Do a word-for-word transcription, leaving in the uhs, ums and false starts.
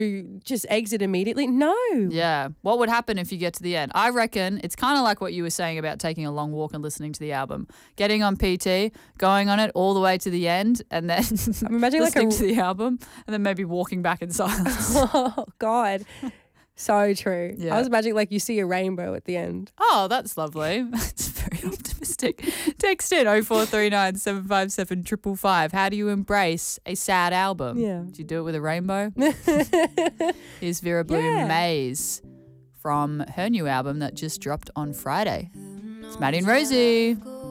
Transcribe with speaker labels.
Speaker 1: just exit immediately. No.
Speaker 2: Yeah. What would happen if you get to the end? I reckon it's kind of like what you were saying about taking a long walk and listening to the album. Getting on P T, going on it all the way to the end, and then
Speaker 1: I'm imagining like
Speaker 2: listening
Speaker 1: a
Speaker 2: to the album, and then maybe walking back in silence.
Speaker 1: Oh, God. So true.
Speaker 2: Yeah.
Speaker 1: I was imagining like you see a rainbow at the end.
Speaker 2: Oh, that's lovely. That's very optimistic. Text in oh four three nine, seven five seven, five five five. How do you embrace a sad album?
Speaker 1: Yeah.
Speaker 2: Do you do it with a rainbow? Here's Vera Bloom
Speaker 1: Yeah.
Speaker 2: Maze from her new album that just dropped on Friday. It's Maddie and Rosie.